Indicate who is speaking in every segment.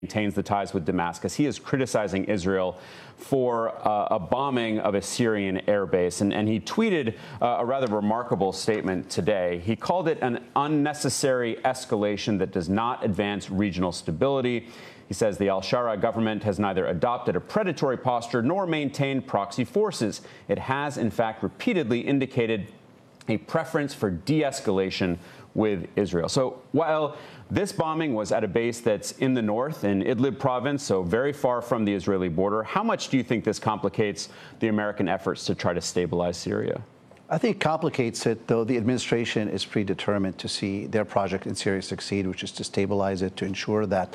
Speaker 1: maintains the ties with Damascus. He is criticizing Israel for a bombing of a Syrian airbase. And he tweeted a rather remarkable statement today. He called it an unnecessary escalation that does not advance regional stability. He says the al-Shara government has neither adopted a predatory posture nor maintained proxy forces. It has, in fact, repeatedly indicated a preference for de-escalation with Israel. So while this bombing was at a base that's in the north, in Idlib province, so very far from the Israeli border, how much do you think this complicates the American efforts to try to stabilize Syria?
Speaker 2: I think it complicates it, though the administration is predetermined to see their project in Syria succeed, which is to stabilize it, to ensure that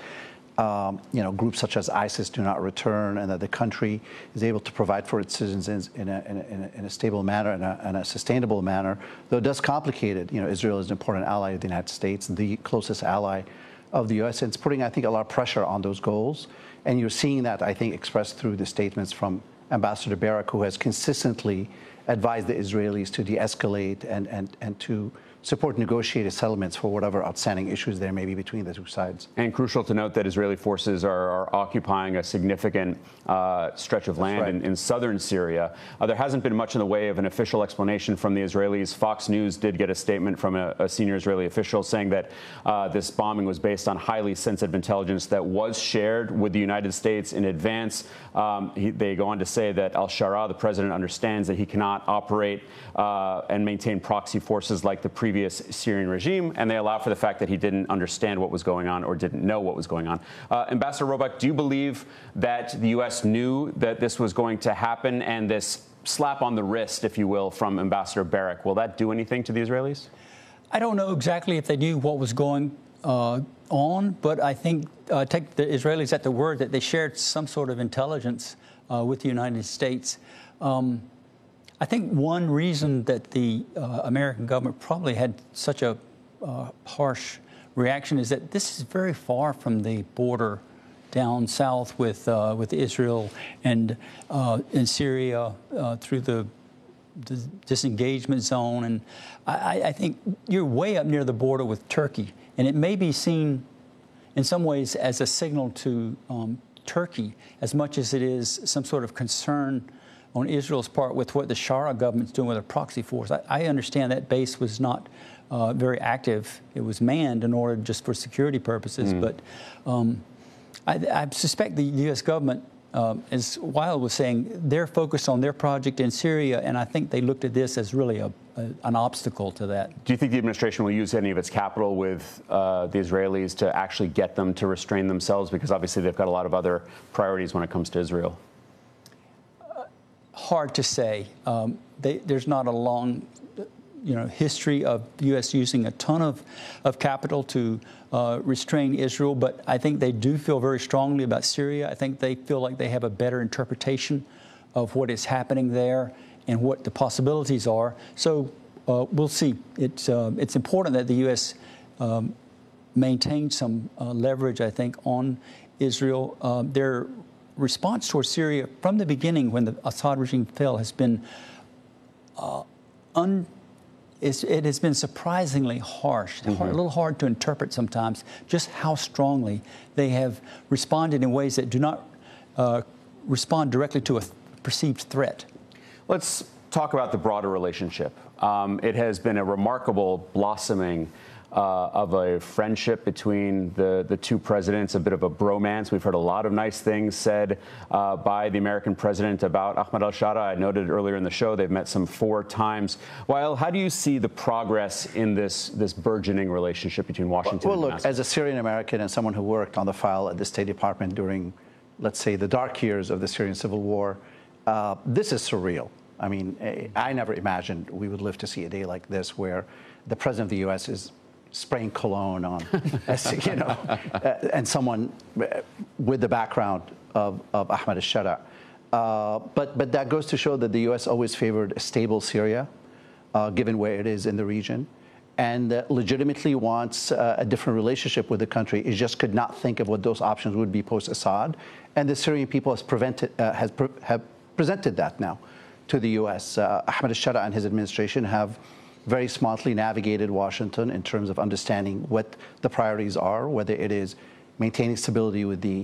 Speaker 2: groups such as ISIS do not return, and that the country is able to provide for its citizens in a stable manner and a sustainable manner. Though it does complicate it. Israel is an important ally of the United States, the closest ally of the U.S., and it's putting, I think, a lot of pressure on those goals. And you're seeing that, I think, expressed through the statements from Ambassador Barak, who has consistently advised the Israelis to de-escalate and to support negotiated settlements for whatever outstanding issues there may be between the two sides.
Speaker 1: And crucial to note that Israeli forces are occupying a significant stretch of land in southern Syria. There hasn't been much in the way of an official explanation from the Israelis. Fox News did get a statement from a senior Israeli official saying that this bombing was based on highly sensitive intelligence that was shared with the United States in advance. They go on to say that al-Shara, the president, understands that he cannot operate and maintain proxy forces like the previous Syrian regime, and they allow for the fact that he didn't understand what was going on or didn't know what was going on. Ambassador Roebuck, do you believe that the U.S. knew that this was going to happen, and this slap on the wrist, if you will, from Ambassador Barak, will that do anything to the Israelis?
Speaker 3: I don't know exactly if they knew what was going on, but I think take the Israelis at their word that they shared some sort of intelligence with the United States. I think one reason that the American government probably had such a harsh reaction is that this is very far from the border down south with Israel and in Syria through the disengagement zone. And I think you're way up near the border with Turkey, and it may be seen in some ways as a signal to Turkey as much as it is some sort of concern on Israel's part with what the Shara government's doing with a proxy force. I understand that base was not very active. It was manned in order just for security purposes. But I suspect the U.S. government, as Wael was saying, they're focused on their project in Syria, and I think they looked at this as really an obstacle to that.
Speaker 1: Do you think the administration will use any of its capital with the Israelis to actually get them to restrain themselves? Because obviously they've got a lot of other priorities when it comes to Israel.
Speaker 3: Hard to say. There's not a long, history of the U.S. using a ton of capital to restrain Israel, but I think they do feel very strongly about Syria. I think they feel like they have a better interpretation of what is happening there and what the possibilities are. So we'll see. It's important that the U.S. maintain some leverage, I think, on Israel. Their response towards Syria from the beginning, when the Assad regime fell, has been it has been surprisingly harsh, a little hard to interpret sometimes, just how strongly they have responded in ways that do not respond directly to a perceived threat.
Speaker 1: Let's talk about the broader relationship. It has been a remarkable blossoming of a friendship between the two presidents, a bit of a bromance. We've heard a lot of nice things said by the American president about Ahmed al-Shara. I noted earlier in the show they've met some 4 times. Wael, how do you see the progress in this burgeoning relationship between Washington and Damascus?
Speaker 2: Look, as a Syrian American and someone who worked on the file at the State Department during, let's say, the dark years of the Syrian civil war, this is surreal. I mean, I never imagined we would live to see a day like this where the president of the U.S. is spraying cologne on, and someone with the background of Ahmed al-Shara. But that goes to show that the U.S. always favored a stable Syria, given where it is in the region, and legitimately wants a different relationship with the country. It just could not think of what those options would be post-Assad, and the Syrian people have presented that now to the U.S. Ahmed al-Shara and his administration have very smartly navigated Washington in terms of understanding what the priorities are, whether it is maintaining stability with the